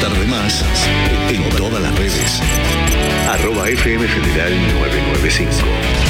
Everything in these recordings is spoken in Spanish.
tarde más en todas las redes. @FM Federal 995.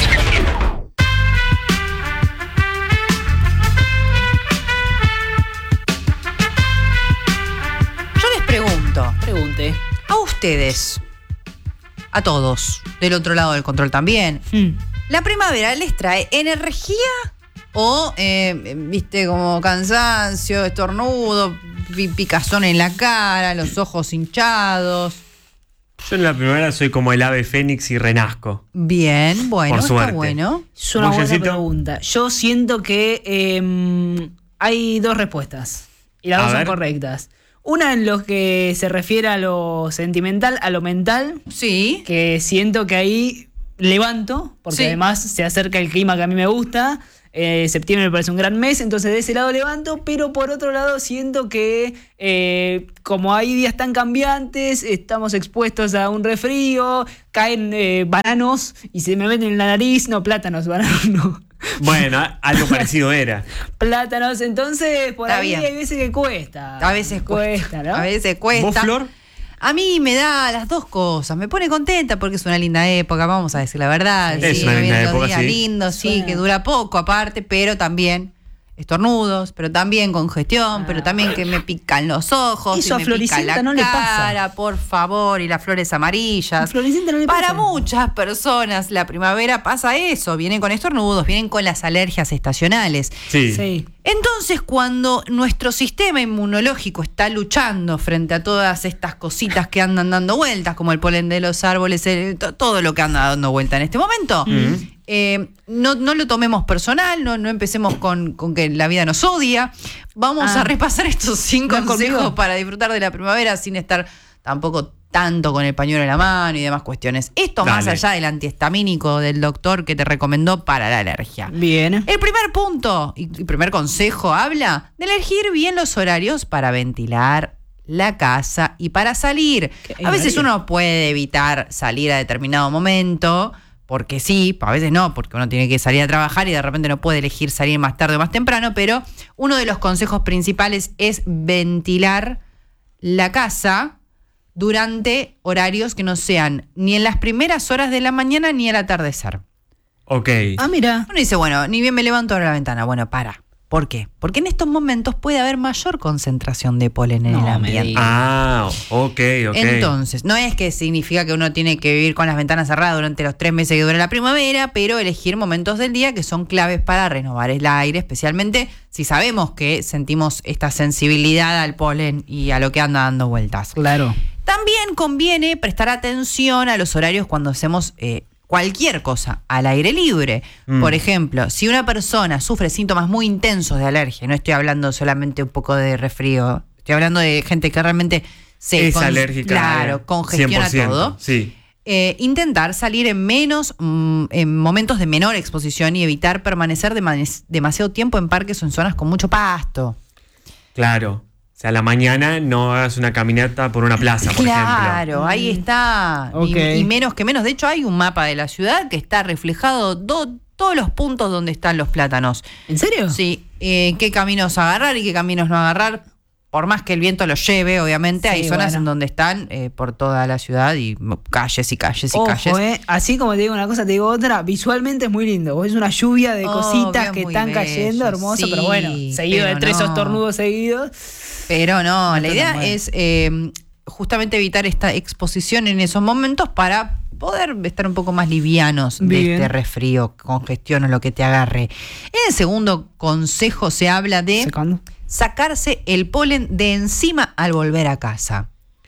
Yo les Pregunte. a ustedes, a todos, del otro lado del control también, ¿la primavera les trae energía o, viste, como cansancio, estornudo, picazón en la cara, los ojos hinchados? Yo en la primavera soy como el ave fénix y renazco. Bien, bueno, Por suerte. está bueno. Es una buena Bollecito. pregunta. Yo siento que hay dos respuestas. Y las A dos son ver. correctas. Una en lo que se refiere a lo sentimental, a lo mental, Sí. que siento que ahí levanto, porque Sí. además se acerca el clima que a mí me gusta. Septiembre me parece un gran mes, entonces de ese lado levanto, pero por otro lado siento que como hay días tan cambiantes, estamos expuestos a un resfrío, caen bananos y se me meten en la nariz, no, plátanos, bananos no. Bueno, algo parecido era. Plátanos, entonces por Está ahí bien. hay veces que cuesta. A veces cuesta, ¿no? A veces cuesta. ¿Vos, Flor? A mí me da las dos cosas. Me pone contenta porque es una linda época, vamos a decir la verdad. Es Sí, una linda vienen los época, días sí. lindos, sí, Suena. que dura poco aparte, pero también estornudos, pero también congestión, pero también que me pican los ojos, Eso y a me pica Floricienta la no le pasa. cara, por favor, y las flores amarillas. A Floricienta no le Para pasa. muchas personas la primavera pasa eso, vienen con estornudos, vienen con las alergias estacionales. Sí. Sí. Entonces, cuando nuestro sistema inmunológico está luchando frente a todas estas cositas que andan dando vueltas, como el polen de los árboles, todo lo que anda dando vuelta en este momento, no lo tomemos personal, no empecemos con que la vida nos odia. Vamos a repasar estos 5 ¿No consejos conmigo? para disfrutar de la primavera sin estar tampoco tanto con el pañuelo en la mano y demás cuestiones. Esto más Dale. allá del antihistamínico del doctor que te recomendó para la alergia. Bien. El primer punto y primer consejo habla de elegir bien los horarios para ventilar la casa y para salir. Qué A veces horario. uno puede evitar salir a determinado momento, porque sí, a veces no, porque uno tiene que salir a trabajar y de repente no puede elegir salir más tarde o más temprano, pero uno de los consejos principales es ventilar la casa durante horarios que no sean ni en las primeras horas de la mañana ni al atardecer. Ok. Ah, mira. Uno dice, bueno, ni bien me levanto ahora la ventana. Bueno, para. ¿Por qué? Porque en estos momentos puede haber mayor concentración de polen en No el me ambiente. digas. Ah, ok. Entonces, no es que significa que uno tiene que vivir con las ventanas cerradas durante los 3 meses que dura la primavera, pero elegir momentos del día que son claves para renovar el aire, especialmente si sabemos que sentimos esta sensibilidad al polen y a lo que anda dando vueltas. Claro. También conviene prestar atención a los horarios cuando hacemos cualquier cosa al aire libre. Por ejemplo, si una persona sufre síntomas muy intensos de alergia, no estoy hablando solamente un poco de resfrío, estoy hablando de gente que realmente Es alérgica. Claro, congestiona 100%, todo. Sí. Intentar salir en momentos de menor exposición y evitar permanecer demasiado tiempo en parques o en zonas con mucho pasto. Claro. O sea, a la mañana no hagas una caminata por una plaza, por Claro, ejemplo. ahí está. Ok. Y menos que menos. De hecho, hay un mapa de la ciudad que está reflejado todos los puntos donde están los plátanos. ¿En serio? Sí, qué caminos agarrar y qué caminos no agarrar. Por más que el viento los lleve, obviamente, Sí, hay zonas bueno. en donde están por toda la ciudad y calles y calles y Ojo, calles. así como te digo una cosa, te digo otra. Visualmente es muy lindo. Es una lluvia de cositas Obvio, que muy están bello, cayendo, hermoso, sí, pero bueno, seguido pero de 3 no. estornudos seguidos. Pero no, la Entonces, idea bueno. es justamente evitar esta exposición en esos momentos para poder estar un poco más livianos de Bien. este resfrío, congestión o lo que te agarre. En el segundo consejo se habla de Secando. sacarse el polen de encima al volver a casa.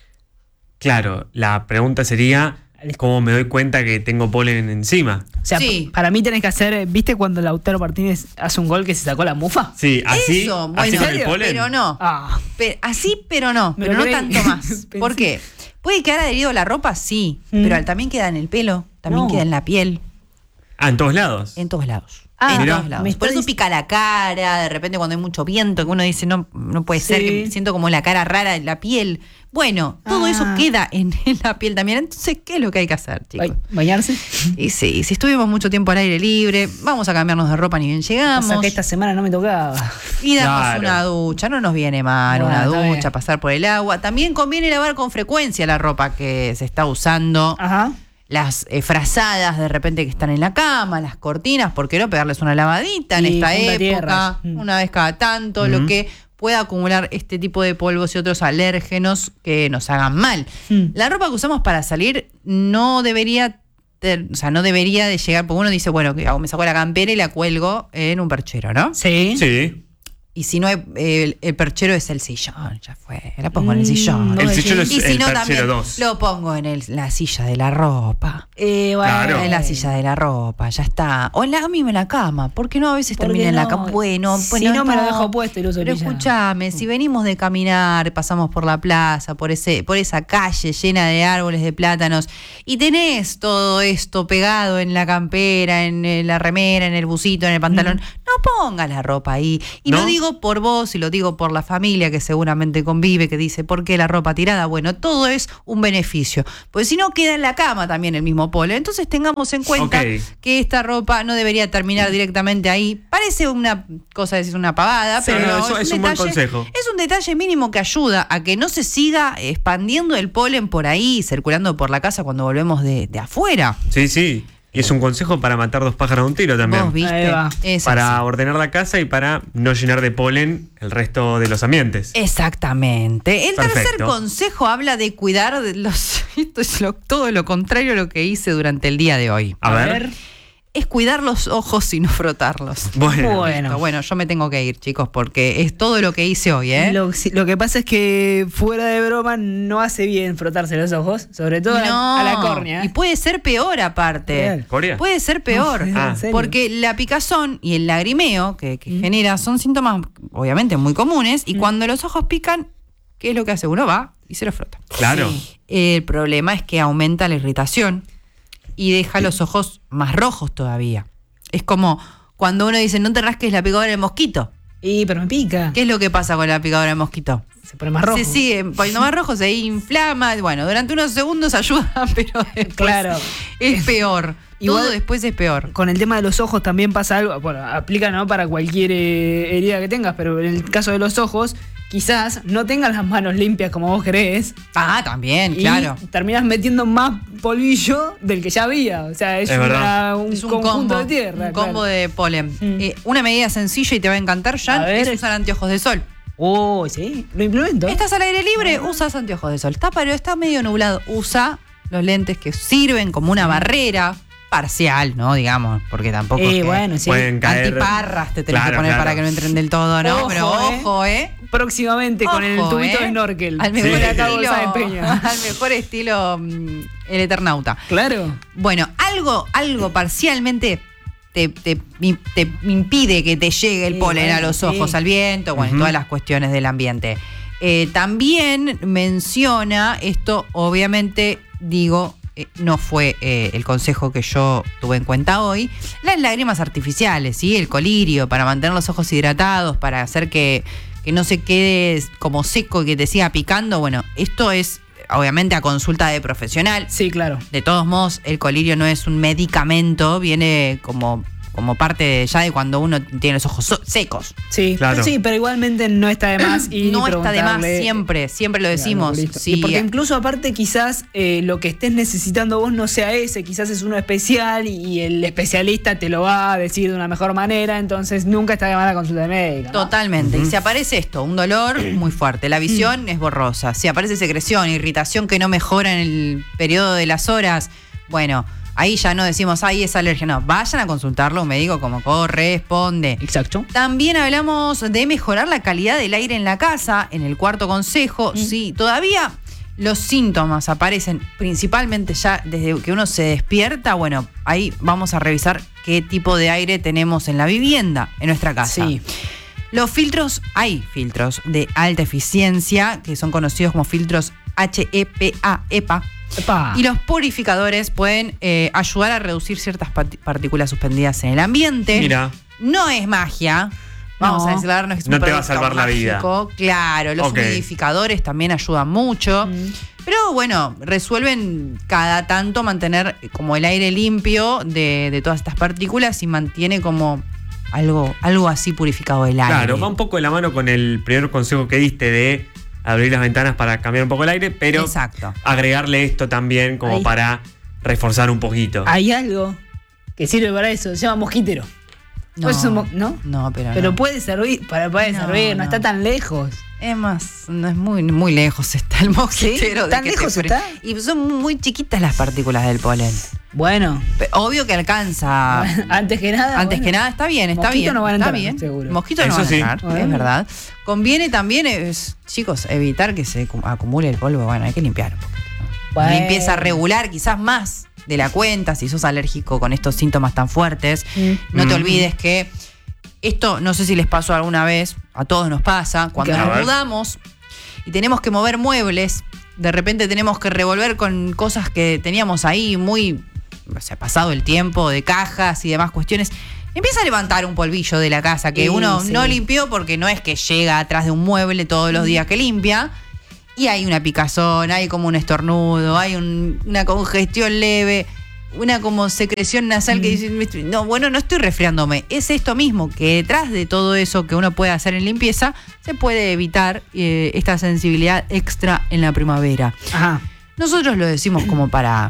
Claro, la pregunta sería, ¿cómo me doy cuenta que tengo polen encima? O sea, Sí. para mí tenés que hacer, ¿viste cuando Lautaro Martínez hace un gol que se sacó la mufa? Sí, así, Eso, así bueno, con el polen. pero no. Ah, Así, pero no. Me Pero lo no creí. tanto más. Pensé. ¿Por qué? Puede quedar adherido a la ropa, sí, pero también queda en el pelo, también No. queda en la piel, Ah, en todos lados. en todos lados. Ah, en mirá. todos lados. Me Por está eso pica la cara, de repente cuando hay mucho viento, que uno dice, no puede ser, que siento como la cara rara en la piel. Bueno, todo eso queda en la piel también. Entonces, ¿qué es lo que hay que hacer, chicos? ¿Bañarse? Y sí, si estuvimos mucho tiempo al aire libre, vamos a cambiarnos de ropa ni bien llegamos. O sea que esta semana no me tocaba. Y darnos Claro. una ducha, no nos viene mal Bueno, una está ducha, bien. pasar por el agua. También conviene lavar con frecuencia la ropa que se está usando. Ajá. Las frazadas de repente que están en la cama, las cortinas, ¿por qué no pegarles una lavadita en Y esta junta época? tierras. Una vez cada tanto, lo que pueda acumular este tipo de polvos y otros alérgenos que nos hagan mal. La ropa que usamos para salir no debería no debería de llegar, porque uno dice, bueno, ¿qué hago? Me saco la campera y la cuelgo en un perchero, ¿no? Sí. Sí. Y si no, el perchero es el sillón, ya fue, la pongo en el sillón. El sillón es Y si el no, perchero también 2. lo pongo en la silla de la ropa. Bueno. Claro. En la silla de la ropa, ya está. O a mí en la cama. ¿Por qué no a veces ¿Por termina qué en la no? cama? Bueno, Si no me lo dejo puesto y lo uso Pero pijama. escúchame, si venimos de caminar, pasamos por la plaza, por esa calle llena de árboles de plátanos, y tenés todo esto pegado en la campera, en la remera, en el busito, en el pantalón, no pongas la ropa ahí. Y ¿No? lo digo por vos y lo digo por la familia que seguramente convive, que dice, ¿por qué la ropa tirada? Bueno, todo es un beneficio. Porque si no, queda en la cama también el mismo polen. Entonces tengamos en cuenta Ok. que esta ropa no debería terminar directamente ahí. Parece una cosa, decir una pavada, Sí, pero no, eso es un buen consejo. es un detalle mínimo que ayuda a que no se siga expandiendo el polen por ahí, circulando por la casa cuando volvemos de afuera. Sí, sí. Y es un consejo para matar dos pájaros de un tiro también. Vos viste. Ahí va. Es Para así. ordenar la casa y para no llenar de polen el resto de los ambientes. Exactamente. El tercer Perfecto. consejo habla de cuidar de los. Esto es todo lo contrario a lo que hice durante el día de hoy. A ver. Es cuidar los ojos y no frotarlos. Bueno. Bueno, yo me tengo que ir, chicos, porque es todo lo que hice hoy, ¿eh? Lo que pasa es que, fuera de broma, no hace bien frotarse los ojos, sobre todo No, a la córnea. Y puede ser peor aparte. Real. ¿Corea? Puede ser peor. No, ¿en serio? Porque la picazón y el lagrimeo que genera son síntomas obviamente muy comunes. Y cuando los ojos pican, ¿qué es lo que hace? Uno va y se lo frota. Claro. El problema es que aumenta la irritación y deja los ojos más rojos todavía. Es como cuando uno dice, no te rasques la picadora del mosquito. Pero me pica. ¿Qué es lo que pasa con la picadora del mosquito? Se pone más rojo. Se sigue poniendo más rojo, se inflama. Bueno, durante unos segundos ayuda, pero después Claro. es peor. Igual- Todo después es peor. Con el tema de los ojos también pasa algo. Bueno, aplica no para cualquier herida que tengas, pero en el caso de los ojos, quizás no tengas las manos limpias como vos crees. Ah, también, Y claro. terminás metiendo más polvillo del que ya había. O sea, es verdad. un Es un conjunto combo, de tierra. un combo claro. de polen. Una medida sencilla y te va a encantar, Jan, A ver. es usar anteojos de sol. Oh, sí, lo implemento. Estás al aire libre, usas anteojos de sol. Está medio nublado, usa los lentes que sirven como una barrera parcial, ¿no? Digamos, porque tampoco es que Bueno, sí. Pueden caer. antiparras te tenés que Claro, poner claro. para que no entren del todo, ¿no? Ojo, Pero ojo, Próximamente con el Ojo, tubito ¿eh? de snorkel. Al mejor, de acá, estilo, bolsa de peña. al mejor estilo el Eternauta. Claro. Bueno, algo parcialmente te impide que te llegue el Sí, polen a bueno, los ojos, sí. al viento, bueno, y todas las cuestiones del ambiente. También menciona, esto obviamente digo, no fue el consejo que yo tuve en cuenta hoy, las lágrimas artificiales, ¿sí? El colirio, para mantener los ojos hidratados, para hacer que no se quede como seco y que te siga picando. Bueno, esto es obviamente a consulta de profesional. Sí, claro. De todos modos, el colirio no es un medicamento, viene como parte ya de cuando uno tiene los ojos secos. Sí, Claro. sí, pero igualmente no está de más ir y No está de más, preguntarle. siempre lo decimos. Claro, listo. Sí, Y porque incluso aparte quizás lo que estés necesitando vos no sea ese, quizás es uno especial y el especialista te lo va a decir de una mejor manera, entonces nunca está de más la consulta médica, ¿no? totalmente. Y si aparece esto, un dolor muy fuerte, la visión es borrosa, si aparece secreción, irritación que no mejora en el periodo de las horas, bueno, ahí ya no decimos, ay, es alergia. No, vayan a consultarlo a un médico como corresponde. Exacto. También hablamos de mejorar la calidad del aire en la casa, en el cuarto consejo. Si todavía los síntomas aparecen principalmente ya desde que uno se despierta, bueno, ahí vamos a revisar qué tipo de aire tenemos en la vivienda, en nuestra casa. Sí. Los filtros, hay filtros de alta eficiencia, que son conocidos como filtros HEPA, EPA, Epa. Y los purificadores pueden ayudar a reducir ciertas partículas suspendidas en el ambiente. Mira. No es magia. Vamos No. a decirlo, no es un No te va a producto salvar la vida. mágico. Claro, los Ok. humidificadores también ayudan mucho. Pero bueno, resuelven cada tanto mantener como el aire limpio de todas estas partículas y mantiene como algo así purificado el aire. Claro, va un poco de la mano con el primer consejo que diste de abrir las ventanas para cambiar un poco el aire, pero Exacto. agregarle esto también como Ahí. para reforzar un poquito. Hay algo que sirve para eso, se llama mosquitero. No, Pues es un ¿no? No, pero Pero puede servir, puede No, servir, no no. está tan lejos. Es más, no es muy lejos está el mosquitero. ¿Sí? ¿Tan lejos está? Y son muy chiquitas las partículas del polen. Bueno, Obvio que alcanza. antes que nada. Antes bueno, que nada, está bien. mosquitos no van a está entrar, bien. seguro. Mosquitos no Eso van a sí. entrar, Bueno. es verdad. Conviene también, chicos, evitar que se acumule el polvo. Bueno, hay que limpiar un poquito, ¿no? Bueno. Limpieza regular, quizás más de la cuenta, si sos alérgico con estos síntomas tan fuertes. No te olvides que esto, no sé si les pasó alguna vez, a todos nos pasa, cuando A nos ver. mudamos y tenemos que mover muebles, de repente tenemos que revolver con cosas que teníamos ahí muy, o sea, pasado el tiempo, de cajas y demás cuestiones. Empieza a levantar un polvillo de la casa que Sí, uno sí. no limpió porque no es que llega atrás de un mueble todos los días que limpia. Y hay una picazón, hay como un estornudo, hay una congestión leve, una como secreción nasal que dice, no, bueno, no estoy resfriándome. Es esto mismo, que detrás de todo eso que uno puede hacer en limpieza, se puede evitar esta sensibilidad extra en la primavera. Ajá. Nosotros lo decimos como para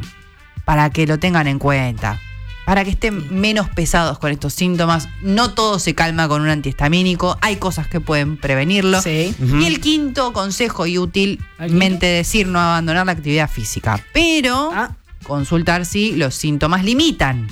que lo tengan en cuenta, para que estén menos pesados con estos síntomas. No todo se calma con un antihistamínico, hay cosas que pueden prevenirlo. Sí. Ujú. Y el quinto consejo y útilmente decir no abandonar la actividad física, pero Ah, consultar si los síntomas limitan.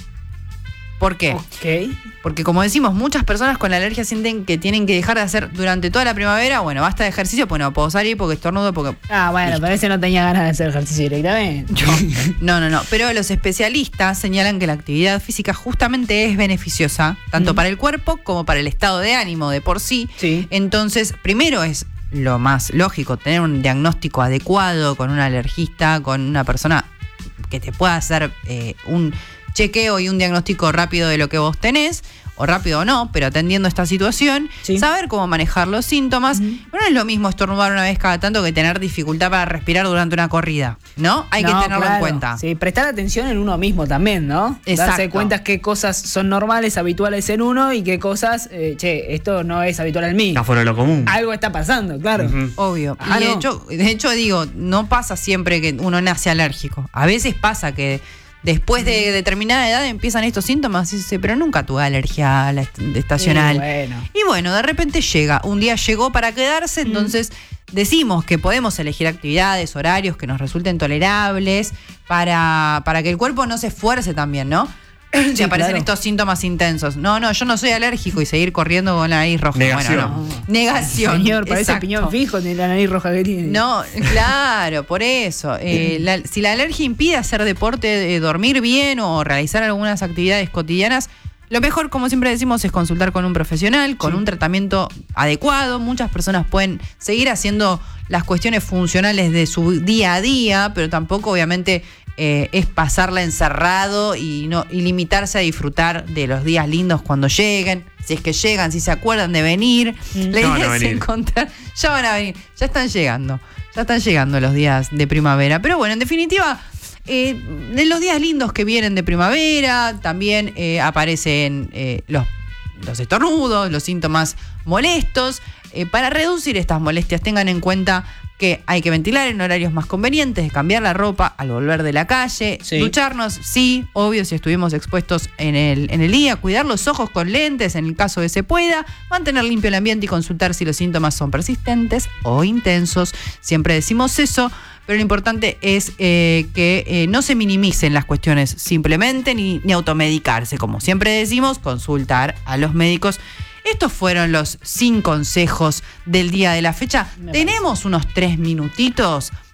¿Por qué? ok. Porque como decimos, muchas personas con la alergia sienten que tienen que dejar de hacer durante toda la primavera, bueno, basta de ejercicio, pues no puedo salir porque estornudo, porque... Ah, bueno, parece que no tenía ganas de hacer ejercicio directamente. No. Pero los especialistas señalan que la actividad física justamente es beneficiosa, tanto para el cuerpo como para el estado de ánimo de por sí. Sí. Entonces, primero es lo más lógico, tener un diagnóstico adecuado con un alergista, con una persona que te pueda hacer un chequeo y un diagnóstico rápido de lo que vos tenés, o rápido o no, pero atendiendo esta situación, Sí. saber cómo manejar los síntomas. No es lo mismo estornudar una vez cada tanto que tener dificultad para respirar durante una corrida, ¿no? Hay que No, tenerlo en claro. cuenta. Sí, prestar atención en uno mismo también, ¿no? Exacto. Darse cuenta qué cosas son normales, habituales en uno y qué cosas, esto no es habitual en mí. Está fuera de lo común. Algo está pasando, claro. Ujú. Obvio. Ah, Y no. de hecho, digo, no pasa siempre que uno nace alérgico. A veces pasa que después de determinada edad empiezan estos síntomas y dice, pero nunca tuve alergia a la estacional. Bueno. Y bueno, de repente llega. Un día llegó para quedarse, entonces decimos que podemos elegir actividades, horarios que nos resulten tolerables para que el cuerpo no se esfuerce también, ¿no? Si Sí, aparecen claro. estos síntomas intensos. No, yo no soy alérgico y seguir corriendo con la nariz roja. Negación. Bueno, no. Negación. Señor, parece exacto. piñón fijo de la nariz roja que tiene. No, claro, por eso. Si la alergia impide hacer deporte, dormir bien o realizar algunas actividades cotidianas, lo mejor, como siempre decimos, es consultar con un profesional, con un tratamiento adecuado. Muchas personas pueden seguir haciendo las cuestiones funcionales de su día a día, pero tampoco, obviamente, es pasarla encerrado y limitarse a disfrutar de los días lindos cuando lleguen. Si es que llegan, si se acuerdan de venir. La Ya van idea a es venir. encontrar. Ya van a venir, ya están llegando. Ya están llegando los días de primavera. Pero bueno, en definitiva, en los días lindos que vienen de primavera, también aparecen los estornudos, los síntomas molestos. Para reducir estas molestias, tengan en cuenta que hay que ventilar en horarios más convenientes, cambiar la ropa al volver de la calle, Sí. ducharnos, sí, obvio, si estuvimos expuestos en el día, cuidar los ojos con lentes en el caso de se pueda, mantener limpio el ambiente y consultar si los síntomas son persistentes o intensos. Siempre decimos eso, pero lo importante es que no se minimicen las cuestiones simplemente ni automedicarse. Como siempre decimos, consultar a los médicos. Estos fueron los 5 consejos del día de la fecha. Tenemos unos 3 minutitos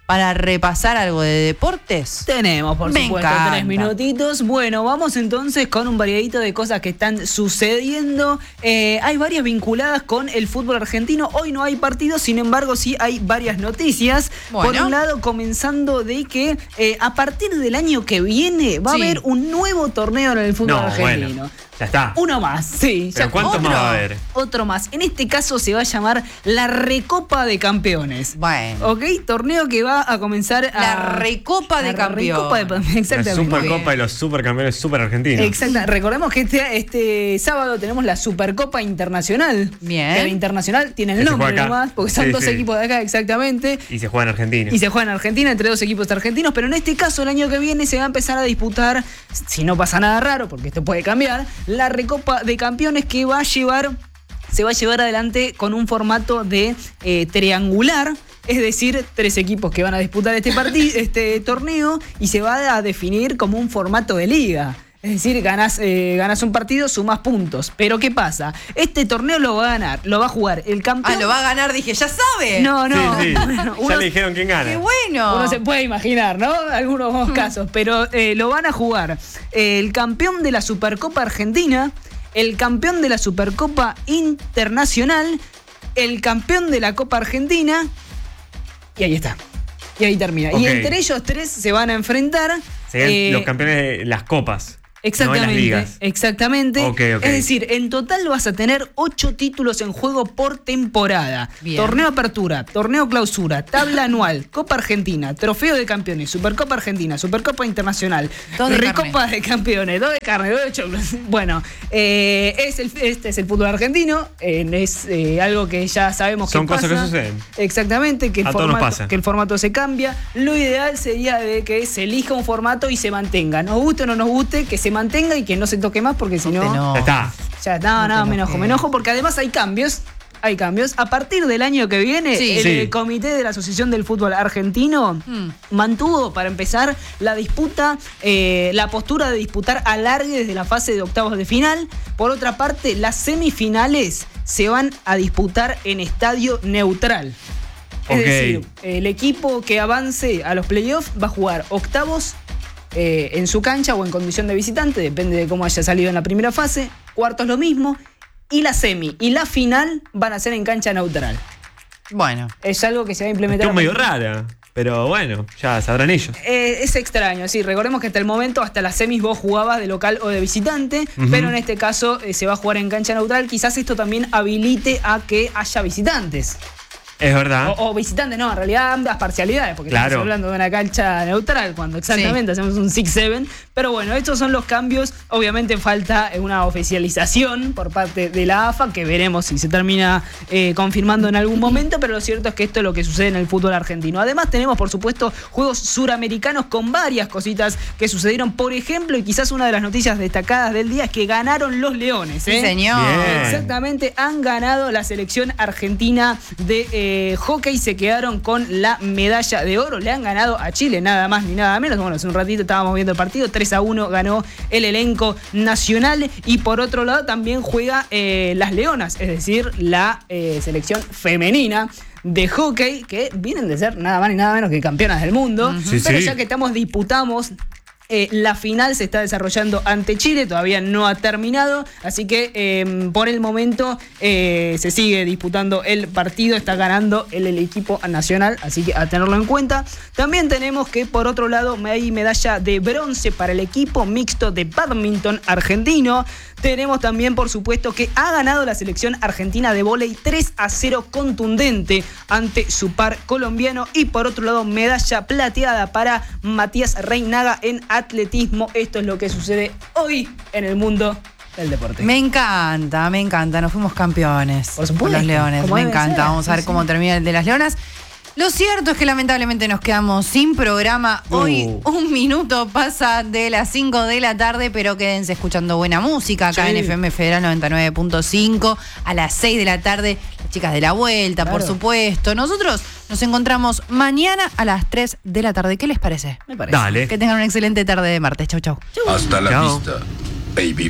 para repasar algo de deportes? Tenemos, por Me supuesto, encanta. 3 minutitos. Bueno, vamos entonces con un variadito de cosas que están sucediendo. Hay varias vinculadas con el fútbol argentino. Hoy no hay partidos, sin embargo, sí hay varias noticias. Bueno. Por un lado, comenzando de que a partir del año que viene va a Sí. haber un nuevo torneo en el fútbol No, argentino. bueno, ya está. Uno más, sí. ¿Pero ya- cuántos más otro. va a haber? Otro más. En este caso se va a llamar la Recopa de Campeones. Bueno. ¿Ok? Torneo que va a comenzar a... La Recopa de Campeones. La Exactamente. Supercopa de los supercampeones super argentinos. Exacto. Recordemos que este sábado tenemos la Supercopa Internacional. Bien. Que la Internacional tiene el Que se nombre juega acá. nomás, porque son Sí, dos sí. equipos de acá, exactamente. Y se juega en Argentina. Y se juega en Argentina entre dos equipos argentinos, pero en este caso el año que viene se va a empezar a disputar, si no pasa nada raro, porque esto puede cambiar, la Recopa de Campeones que se va a llevar adelante con un formato de triangular. Es decir, 3 equipos que van a disputar este torneo y se va a definir como un formato de liga. Es decir, ganas un partido, sumás puntos. Pero ¿qué pasa? Este torneo lo va a jugar el campeón. Lo va a ganar, dije, ya sabe. No, no. Sí, sí. Bueno, Ya uno- le dijeron quién gana. Qué bueno. uno se puede imaginar, ¿no? Algunos casos. Pero lo van a jugar el campeón de la Supercopa Argentina, el campeón de la Supercopa Internacional, el campeón de la Copa Argentina. Y ahí está. Y ahí termina. Ok. Y entre ellos 3 se van a enfrentar. Serían los campeones de las copas. Exactamente, No de las ligas. exactamente. Ok, ok. Es decir, en total vas a tener 8 títulos en juego por temporada. Bien. Torneo Apertura, Torneo Clausura, Tabla Anual, Copa Argentina, Trofeo de Campeones, Supercopa Argentina, Supercopa Internacional, Dos de Recopa carne. de Campeones, 2 de carne, 2 de choclo. Bueno, este es el fútbol argentino, es algo que ya sabemos Son que pasa. cosas que suceden. Exactamente, que A todos nos pasa. que el formato se cambia. Lo ideal sería de que se elija un formato y se mantenga. Nos guste o no nos guste, que se mantenga y que no se toque más, porque si no. No. Ya está. Ya, no, No te me enojes. enojo, porque además hay cambios. Hay cambios. A partir del año que viene, Sí. el Sí. Comité de la Asociación del Fútbol Argentino mantuvo, para empezar, la disputa, la postura de disputar alargue desde la fase de octavos de final. Por otra parte, las semifinales se van a disputar en estadio neutral. Es Ok. decir, el equipo que avance a los playoffs va a jugar octavos en su cancha o en condición de visitante, depende de cómo haya salido en la primera fase. Cuartos lo mismo. Y la semi y la final van a ser en cancha neutral. Bueno. Es algo que se va a implementar. Está medio rara. Pero bueno, ya sabrán ellos. Es extraño, sí. Recordemos que hasta el momento, hasta las semis vos jugabas de local o de visitante, pero en este caso se va a jugar en cancha neutral. Quizás esto también habilite a que haya visitantes. Es verdad. O visitantes, no, en realidad ambas parcialidades, porque Claro. estamos hablando de una cancha neutral, cuando exactamente hacemos un 6-7. Pero bueno, estos son los cambios. Obviamente falta una oficialización por parte de la AFA, que veremos si se termina confirmando en algún momento, pero lo cierto es que esto es lo que sucede en el fútbol argentino. Además tenemos, por supuesto, juegos suramericanos con varias cositas que sucedieron. Por ejemplo, y quizás una de las noticias destacadas del día es que ganaron los Leones. Sí, señor. Bien. Exactamente, han ganado la selección argentina de hockey, se quedaron con la medalla de oro, le han ganado a Chile, nada más ni nada menos. Bueno, hace un ratito estábamos viendo el partido, 3-1 ganó el elenco nacional. Y por otro lado también juega las Leonas, es decir, la selección femenina de hockey, que vienen de ser nada más ni nada menos que campeonas del mundo. Sí, Pero sí. ya que disputamos la final, se está desarrollando ante Chile, todavía no ha terminado, así que por el momento se sigue disputando el partido, está ganando el equipo nacional, así que a tenerlo en cuenta. También tenemos que por otro lado hay medalla de bronce para el equipo mixto de bádminton argentino. Tenemos también, por supuesto, que ha ganado la selección argentina de vóley 3-0 contundente ante su par colombiano. Y por otro lado, medalla plateada para Matías Reinaga en atletismo. Esto es lo que sucede hoy en el mundo del deporte. Me encanta, nos fuimos campeones. Por supuesto, Con los Leones, como me debe encanta. ser, Vamos a ver sí, cómo sí. termina el de las Leonas. Lo cierto es que lamentablemente nos quedamos sin programa. Hoy un minuto pasa de las 5 de la tarde, pero quédense escuchando buena música acá Sí. en FM Federal 99.5 a las 6 de la tarde. Las chicas de la vuelta, por Claro. supuesto. Nosotros nos encontramos mañana a las 3 de la tarde. ¿Qué les parece? Me parece. Dale. Que tengan una excelente tarde de martes. Chau, chau. Hasta la Chao. vista, baby.